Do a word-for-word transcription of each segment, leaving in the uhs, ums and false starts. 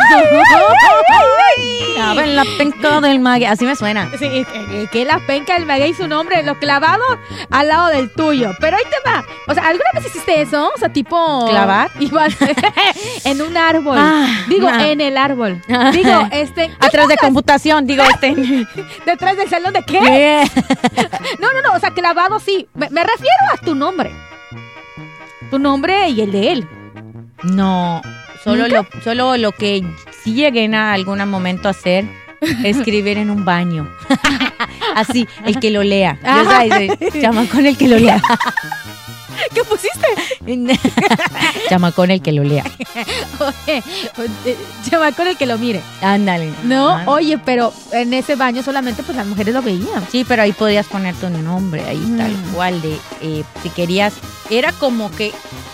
Clava en la penca del maguey. Así me suena. Sí, eh, que la penca del maguey, su nombre, lo clavado al lado del tuyo. Pero ahí te va. O sea, ¿alguna vez hiciste eso? O sea, tipo... ¿clavar? Igual, en un árbol. Ah, Digo, no. en el árbol. Digo, este... Atrás de computación, digo, este. ¿Detrás del salón de qué? Yeah. No, no, no. O sea, clavado sí. Me, me refiero a tu nombre. Tu nombre y el de él. No, solo lo, solo lo que sí lleguen a algún momento a hacer, escribir en un baño. Así, el que lo lea. Yo sabes, chamacón el que lo lea. ¿Qué pusiste? Chamacón el que lo lea. Oye, chamacón el que lo mire. Ándale. No, Ah. oye, pero en ese baño solamente pues las mujeres lo veían. Sí, pero ahí podías poner tu nombre, ahí Mm. tal cual, de eh, si querías. Era como que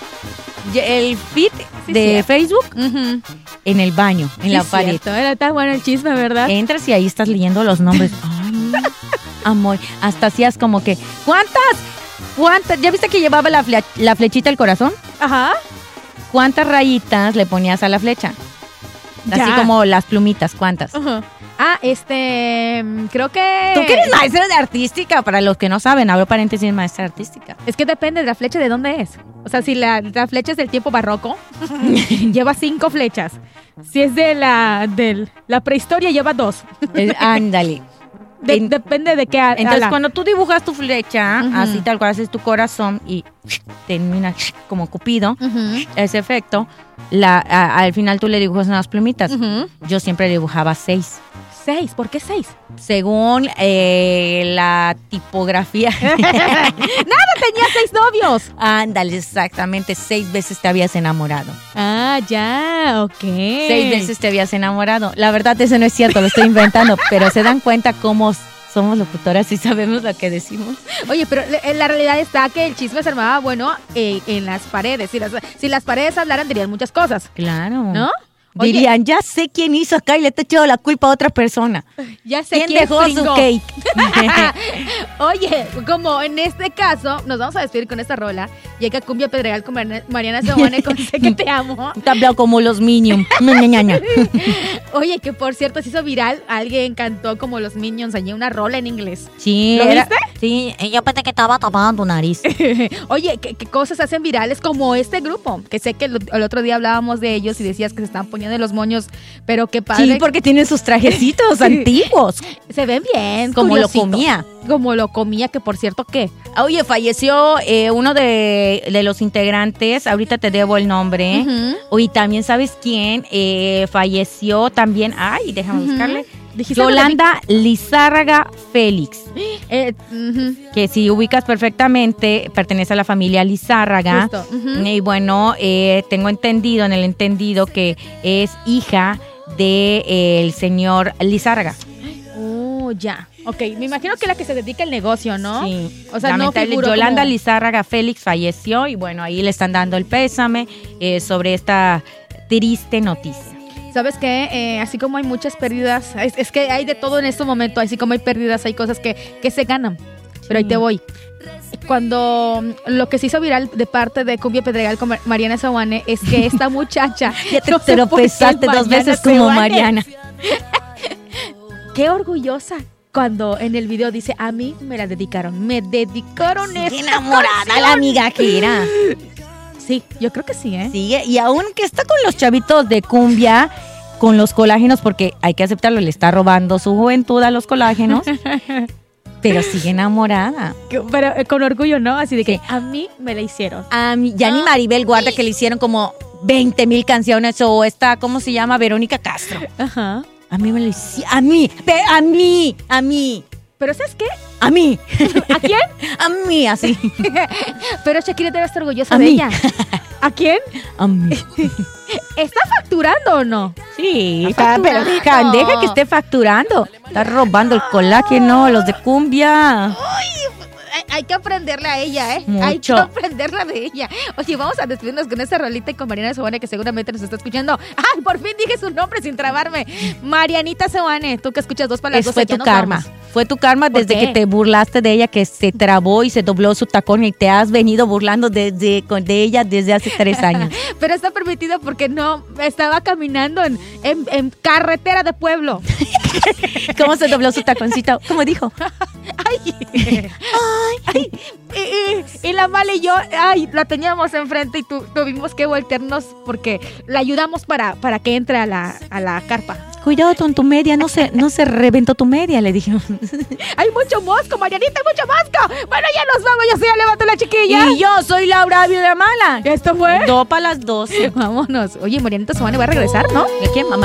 el feed Sí, de cierto. Facebook Uh-huh. en el baño, en la pared. Era tan bueno el chisme, ¿verdad? Entras y ahí estás leyendo los nombres. Ay, amor, hasta hacías como que, ¿cuántas? ¿Cuántas? ¿Ya viste que llevaba la, fle- la flechita al corazón? Ajá. ¿Cuántas rayitas le ponías a la flecha? Así Ya. como las plumitas, ¿cuántas? Ajá. Ah, este, mm, creo que... Tú que eres maestra de artística, para los que no saben, abro paréntesis, maestra artística. Es que depende de la flecha de dónde es. O sea, si la, la flecha es del tiempo barroco, lleva cinco flechas. Si es de la, de la prehistoria, lleva dos. Eh, ándale. De- En- depende de qué a- Entonces, ala. cuando tú dibujas tu flecha, Ujú. así tal cual haces tu corazón y termina como Cupido, Ujú, ese efecto, la, a- al final tú le dibujas unas plumitas. ujú. Yo siempre dibujaba seis. Seis, ¿por qué seis? Según eh, la tipografía. ¡Nada! Tenía seis novios. Ándale, exactamente. Seis veces te habías enamorado. Ah, ya, ok. Seis veces te habías enamorado. La verdad, eso no es cierto, lo estoy inventando. Pero se dan cuenta cómo somos locutoras y sabemos lo que decimos. Oye, pero le- la realidad está que el chisme se armaba, bueno, eh, en las paredes. Si las, si las paredes hablaran, dirían muchas cosas, Claro. ¿no? Oye, Dirían, ya sé quién hizo acá y le está echando la culpa a otra persona. ya sé ¿Quién quién dejó su pringó. cake? Oye, como en este caso, nos vamos a despedir con esta rola. Llega Cumbia Pedregal con Mariana- Mariana Seoane con Sé que te amo. Te hablado como los Minions. Oye, que por cierto se hizo viral. Alguien cantó como los Minions allí una rola en inglés. Sí, ¿Lo era- viste? Sí, yo pensé que estaba tapando tu nariz. Oye, ¿qué, qué cosas hacen virales como este grupo? Que sé que el, el otro día hablábamos de ellos y decías que se estaban poniendo los moños, pero qué padre. Sí, porque tienen sus trajecitos antiguos. Se ven bien. Como lo curiosito. comía. Como lo comía, que por cierto, ¿qué? Oye, falleció eh, uno de, de los integrantes. Ahorita te debo el nombre. Ujú. Oye, también sabes quién eh, falleció también. Ay, déjame Ujú. buscarle. Dijiste algo de Yolanda Lizárraga Félix. Eh, ujú, Que si ubicas perfectamente, pertenece a la familia Lizárraga. justo, ujú. Y bueno, eh, tengo entendido, en el entendido, que es hija del señor Lizárraga. Oh, ya. Ok, me imagino que la que se dedica al negocio, ¿no? Sí. O sea, no Lamentable, figuró Yolanda como- Lizárraga Félix falleció y bueno, ahí le están dando el pésame eh, sobre esta triste noticia. ¿Sabes qué? Eh, así como hay muchas pérdidas, es, es que hay de todo en este momento, así como hay pérdidas, hay cosas que, que se ganan. Pero ahí Sí. te voy. Cuando mm, lo que se hizo viral de parte de Cumbia Pedregal con Mar- Mariana Seoane es que esta muchacha... Ya te no sé por qué tropezaste dos Mariana veces como Seoane. Mariana. Qué orgullosa cuando en el video dice, a mí me la dedicaron, me dedicaron Qué esta enamorada canción". la amiga que era. Sí, yo creo que sí, ¿eh? Sigue, y aún que está con los chavitos de cumbia, con los colágenos, porque hay que aceptarlo, le está robando su juventud a los colágenos, pero sigue enamorada. Que- Pero eh, con orgullo, ¿no? Así de que Sí. a mí me la hicieron. A mí, ya ni Maribel Guarda, que le hicieron como veinte mil canciones, o esta, ¿cómo se llama? Verónica Castro. Ajá. A mí me lo hicieron, a mí, pe- a mí, a mí, Pero ¿sabes qué? a mí, ¿A quién? a mí, así, Pero Shakira debe estar orgullosa A de mí. ella. ¿A quién? a mí. ¿Está facturando o no? Sí, Está fa- pero facturando. deja, deja que esté facturando. Está robando el colágeno, los de cumbia. Hay, hay que aprenderle a ella, ¿eh? Mucho. Hay que aprenderla de ella. Oye, vamos a despedirnos con esta rolita y con Mariana Seoane, que seguramente nos está escuchando. ¡Ay, por fin dije su nombre sin trabarme! Marianita Seoane, tú que escuchas dos palabras. Eso fue tu karma. Fue tu karma ¿Por desde qué? que te burlaste de ella, que se trabó y se dobló su tacón y te has venido burlando de, de, con- de ella desde hace tres años. Pero está permitido porque no estaba caminando en, en, en carretera de pueblo. ¿Cómo se dobló su taconcito? ¿Cómo dijo? Ay, ay, y, y- y la Male y yo, ay, la teníamos enfrente y tu- tuvimos que voltearnos porque la ayudamos para, para que entre a la, a la carpa. Cuidado con tu media, no se, no se reventó tu media, le dijimos. Hay mucho mosco, Marianita, hay mucho mosco. Bueno, ya nos vamos, yo soy ya levanto la chiquilla. Y yo soy Laura Viuda Mala. ¿Esto fue? Dos para las doce. Vámonos. Oye, Marianita Sabane va a regresar, ¿no? ¿De quién, mamá?